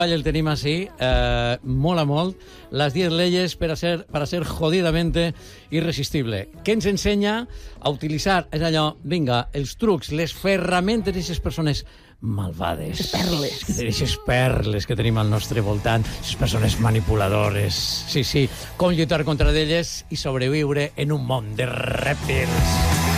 El tenim així, mola molt, les 10 leyes para ser jodidamente irresistible. Què ens ensenya a utilitzar, és allò, vinga, els trucs, les ferramentes d'aquestes persones malvades. Aquestes perles que tenim al nostre voltant, aquestes persones manipuladores. Sí, sí, com lluitar contra d'elles i sobreviure en un món de rèptils.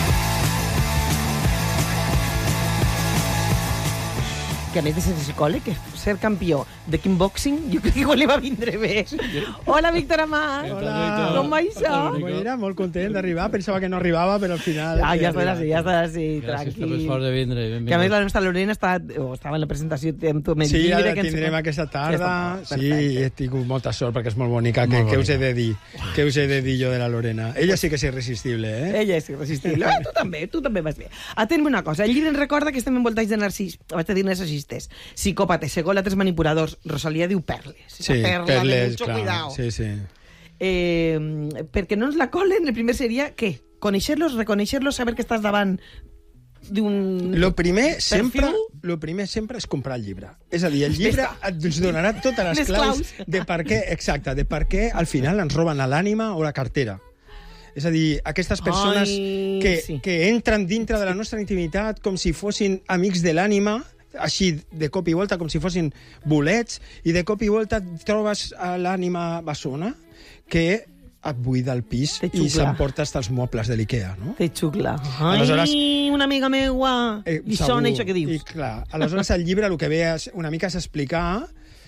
Que a més de ser psicòleg, ser campió de kickboxing, jo crec que igual li va vindre bé. Hola, Víctor Amat. Hola. Com va això? Era molt content d'arribar, pensava que no arribava, però al final... Ja estàs així, Gràcies per tranquil. l'esforç de vindre. Que a més la nostra Lorena estava en la presentació amb tu. Sí, ja la tindrem aquesta tarda. Sí, he tingut molta sort perquè és molt bonica. Què us he de dir? Què us he de dir jo de la Lorena? Ella sí que és irresistible, eh? Ella és irresistible. Tu també vas bé. Atenme una cosa, el llibre ens recorda que estem envoltats de narcisistes, psicòpates, egòlatres, manipuladors. Rosalía diu perles. Sí, perla perles, de mucho clar. cuidado. Sí, sí. Perquè no ens la colen, el primer seria, què? Conèixer-los, reconèixer-los, saber que estàs davant d'un... Lo primer sempre és comprar el llibre. És a dir, el llibre ens donarà totes les claus de per què, exacte, de per què al final ens roben l'ànima o la cartera. És a dir, aquestes persones que entren dintre de la nostra intimitat com si fossin amics de l'ànima, així de cop i volta, com si fossin bolets, i de cop i volta trobes l'ànima bessona que et buida el pis i s'emporta fins als mobles de l'Ikea, no? Te xucla. Aleshores, una amiga meua, i sona això que dius. I clar, aleshores el llibre el que ve una mica és explicar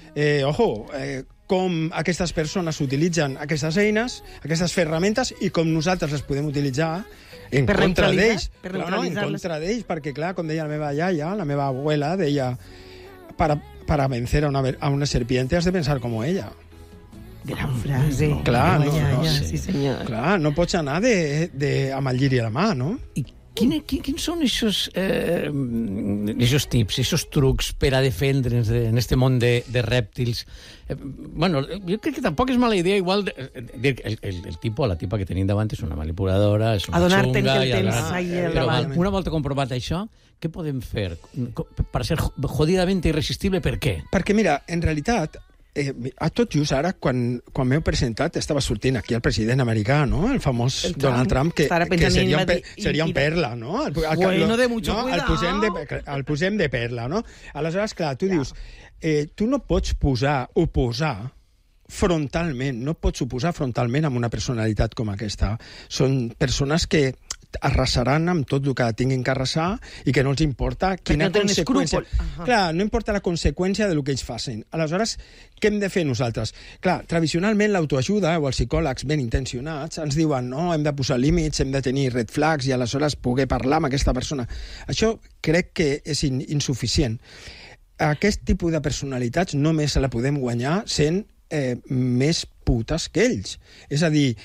com aquestes persones utilitzen aquestes eines, aquestes ferramentes, i com nosaltres les podem utilitzar en contra d'ells. En contra d'ells, perquè, clar, com deia la meva iaia, la meva abuela, deia, para vencer a una serpiente has de pensar como ella. Gran frase. Clar, sí, senyor. Clar, no pots anar amb el lliri a la mà, no? I quins són aquests tips, aquests trucs per a defendre'ns en aquest món de rèptils? Bueno, jo crec que tampoc és mala idea, igual, el tipus o la tipa que tenim davant és una manipuladora, és una xunga... Però una volta comprovat això, què podem fer per ser jodidament irresistible? Per què? Perquè, mira, en realitat, a tot just ara, quan m'heu presentat, estava sortint aquí el president americà, no? El famós Donald Trump, que seria un perla, no? Bueno, de mucho cuidado. El posem de perla, no? Aleshores, clar, tu dius, tu no pots oposar frontalment, no pots oposar frontalment amb una personalitat com aquesta. Són persones que arrasaran amb tot el que tinguin que arrasar i que no els importa quina conseqüència. Clar, no importa la conseqüència del que ells facin. Aleshores, què hem de fer nosaltres? Clar, tradicionalment l'autoajuda o els psicòlegs ben intencionats ens diuen no, hem de posar límits, hem de tenir red flags i aleshores poder parlar amb aquesta persona. Això crec que és insuficient. Aquest tipus de personalitats només se la podem guanyar sent més putes que ells. És a dir,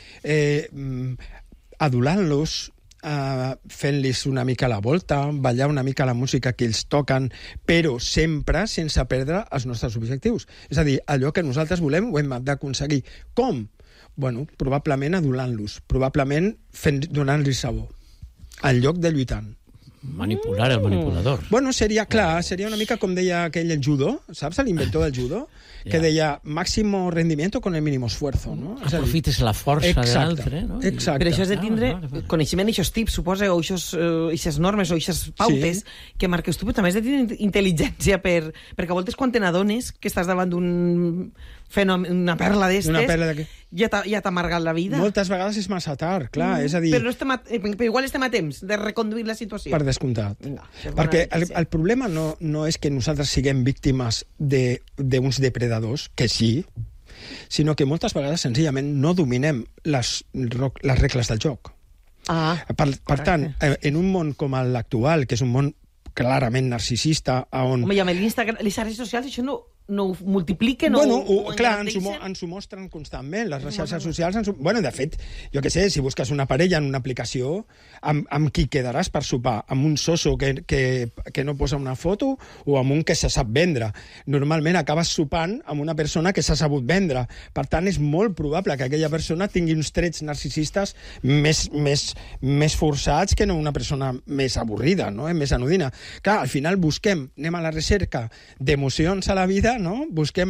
adulant-los, fent-los una mica la volta, ballar una mica la música que ells toquen, però sempre sense perdre els nostres objectius. És a dir, allò que nosaltres volem ho hem d'aconseguir. Com? Bueno, probablement adulant-los, probablement donant-los sabó, en lloc de lluitant. Manipular el manipulador. Bueno, seria una mica com deia aquell el judo, saps, l'inventor del judo? Que deia máximo rendimiento con el mínimo esfuerzo, no? Aprofites la força de l'altre, no? Exacte. Però això és de tindre coneixement, aquests tips, suposa, o aquestes normes, o aquestes pautes que marques tu, però també has de tenir intel·ligència perquè a voltes quan te n'adones que estàs davant d'un fenomen, una perla d'estes, ja t'ha amargat la vida. Moltes vegades és massa tard, clar, és a dir... Però igual estem a temps de reconduir la situació. Per descomptat. Perquè el problema no és que nosaltres siguem víctimes d'uns depredadors, que sí, sinó que moltes vegades senzillament no dominem les regles del joc. Per tant, en un món com l'actual, que és un món clarament narcisista, on... Home, i amb l'Instagram, les xarxes socials, això no ho multipliquen o... Bueno, clar, ens ho mostren constantment. Les xarxes socials... Bueno, de fet, jo què sé, si busques una parella en una aplicació, amb qui quedaràs per sopar? Amb un soso que no posa una foto o amb un que se sap vendre? Normalment acabes sopant amb una persona que s'ha sabut vendre. Per tant, és molt probable que aquella persona tingui uns trets narcisistes més forçats que no una persona més avorrida, no? Més anodina. Clar, al final anem a la recerca d'emocions a la vida, no? Busquem